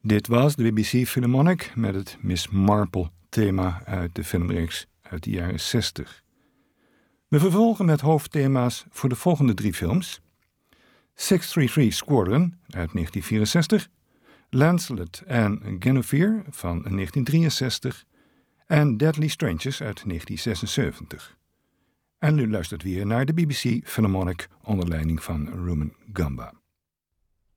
Dit was de BBC Philharmonic met het Miss Marple thema uit de filmreeks uit de jaren 60. We vervolgen met hoofdthema's voor de volgende 3 films: 633 Squadron uit 1964, Lancelot and Guinevere van 1963 en Deadly Strangers uit 1976. En u luistert weer naar de BBC Philharmonic onder leiding van Rumen Gamba.